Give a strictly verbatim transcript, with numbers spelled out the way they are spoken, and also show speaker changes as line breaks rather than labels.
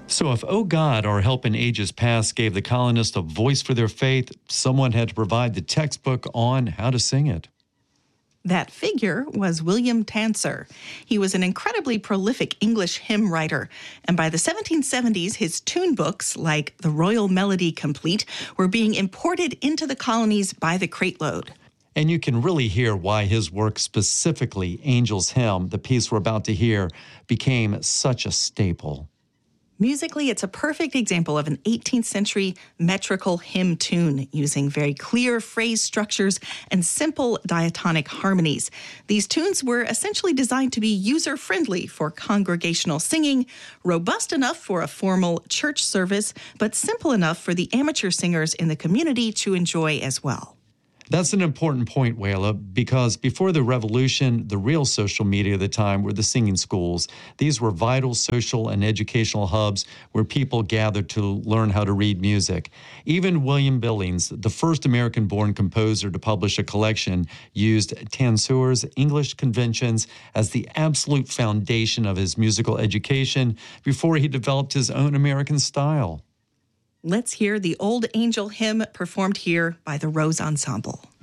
So if "Oh God, Our Help in Ages Past" gave the colonists a voice for their faith, someone had to provide the textbook on how to sing it.
That figure was William Tanser. He was an incredibly prolific English hymn writer, and by the seventeen seventies, his tune books, like the Royal Melody Complete, were being imported into the colonies by the crate-load.
And you can really hear why his work, specifically Angel's Hymn, the piece we're about to hear, became such a staple.
Musically, it's a perfect example of an eighteenth century metrical hymn tune using very clear phrase structures and simple diatonic harmonies. These tunes were essentially designed to be user-friendly for congregational singing, robust enough for a formal church service, but simple enough for the amateur singers in the community to enjoy as well.
That's an important point, Wayla, because before the revolution, the real social media of the time were the singing schools. These were vital social and educational hubs where people gathered to learn how to read music. Even William Billings, the first American-born composer to publish a collection, used Tanser's English conventions as the absolute foundation of his musical education before he developed his own American style.
Let's hear the Old Angel Hymn performed here by the Rose Ensemble.